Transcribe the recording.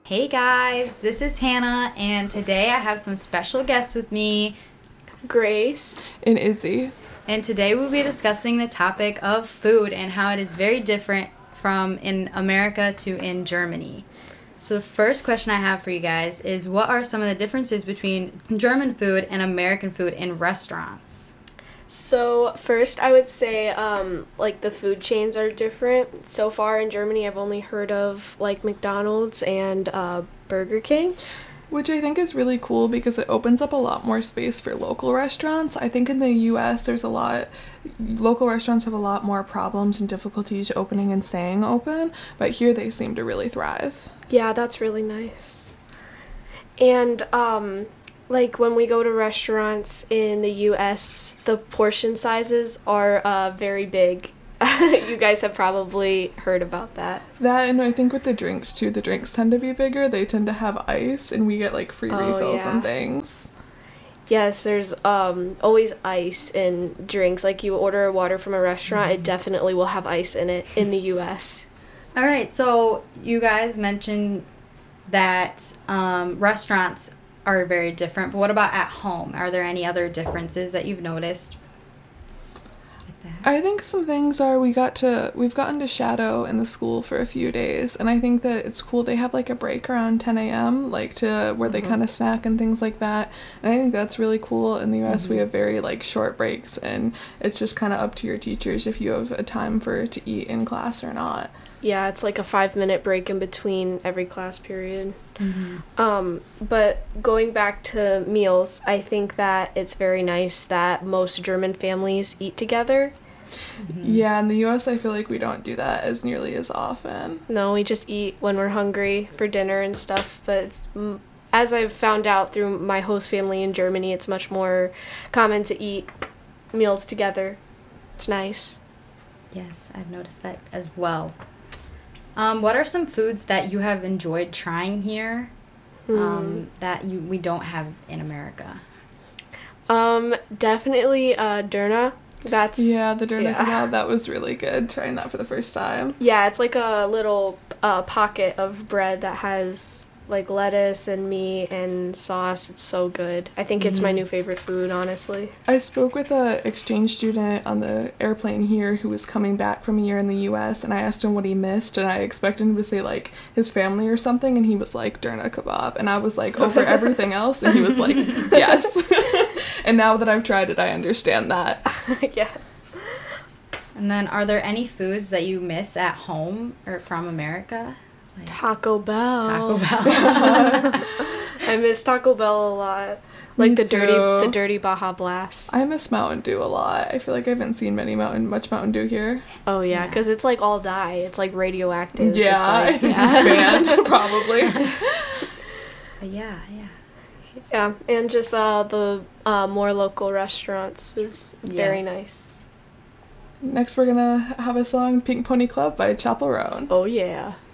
Hey guys, this is Hannah, and today I have some special guests with me, Grace and Izzy. And today we'll be discussing the topic of food and how it is very different from in America to in Germany. So the first question I have for you guys is, what are some of the differences between German food and American food in restaurants? So first, I would say the food chains are different. So far in Germany, I've only heard of like McDonald's and Burger King. Which I think is really cool because it opens up a lot more space for local restaurants. I think in the US local restaurants have a lot more problems and difficulties opening and staying open, but here they seem to really thrive. Yeah, that's really nice. And when we go to restaurants in the US, the portion sizes are very big. You guys have probably heard about that. That, and I think with the drinks too, the drinks tend to be bigger. They tend to have ice, and we get like free refills and things. Yes, there's always ice in drinks. Like you order water from a restaurant, it definitely will have ice in it in the US. All right, so you guys mentioned that restaurants are very different, but what about at home? Are there any other differences that you've noticed? I think some things are we've gotten to shadow in the school for a few days, and I think that it's cool. They have like a break around 10 a.m. like to where they kind of snack and things like that, and I think that's really cool. In the US we have very like short breaks, and it's just kind of up to your teachers if you have a time to eat in class or not. Yeah, it's like a 5-minute break in between every class period. But going back to meals, I think that it's very nice that most German families eat together. Yeah, in the US I feel like we don't do that as nearly as often. No, we just eat when we're hungry for dinner and stuff, but as I've found out through my host family in Germany, it's much more common to eat meals together. It's nice. Yes, I've noticed that as well. What are some foods that you have enjoyed trying here that we don't have in America? Definitely Döner. The Döner kebab, that was really good, trying that for the first time. Yeah, it's like a little pocket of bread that has like lettuce and meat and sauce. It's so good. I think it's my new favorite food, honestly. I spoke with an exchange student on the airplane here who was coming back from a year in the US, and I asked him what he missed, and I expected him to say like his family or something, and he was like Döner kebab, and I was like over everything else, and he was like yes. And now that I've tried it, I understand that. Yes. And then, are there any foods that you miss at home or from America? Like Taco Bell. I miss Taco Bell a lot. Like the dirty Baja Blast. I miss Mountain Dew a lot. I feel like I haven't seen much Mountain Dew here. Oh yeah, because it's like all dye. It's like radioactive. Yeah, I think it's banned probably. Yeah, and just the more local restaurants is very nice. Next we're gonna have a song, Pink Pony Club by Chapel Roan. Oh yeah.